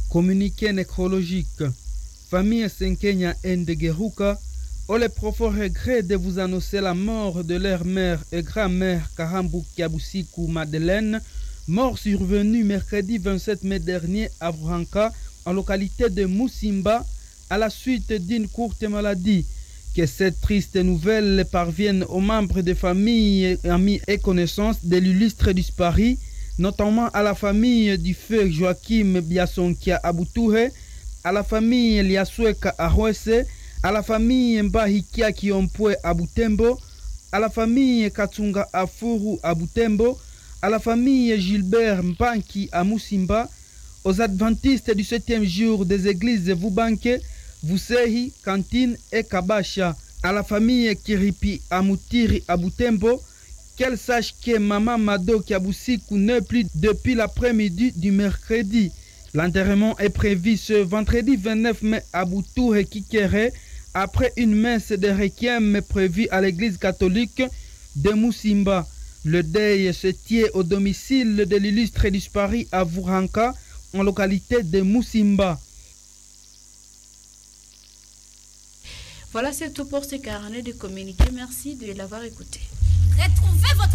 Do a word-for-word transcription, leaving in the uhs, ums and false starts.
Communiqué nécrologique. Famille Senkenya Ndegeruka ont le profond regret de vous annoncer la mort de leur mère et grand-mère Kahambu Kiabusiku Madeleine, mort survenue mercredi vingt-sept mai dernier à Vuhanka, en localité de Musimba, à la suite d'une courte maladie. Que cette triste nouvelle parvienne aux membres de famille, amis et connaissances de l'illustre disparu, notamment à la famille du feu Joachim Biasonkia Abutouhe, à la famille Liasweka Ahwese, à la famille Mbahikia Kiompwe Abutembo, à la famille Katsunga Afuru Abutembo, à la famille Gilbert Mpanki à Musimba, aux adventistes du septième jour des églises Vubanke, Vusehi, Kantine et Kabasha, à la famille Kiripi Amutiri Abutembo, qu'elle sache que Maman Mado Kiabusiku n'est plus depuis l'après-midi du mercredi. L'enterrement est prévu ce vendredi vingt-neuf mai à Boutoure Kikere, après une messe de requiem prévue à l'église catholique de Musimba. Le deuil se tient au domicile de l'illustre disparu à Vuhanka, en localité de Musimba. Voilà, c'est tout pour ce carnet de communiqué. Merci de l'avoir écouté. Retrouvez votre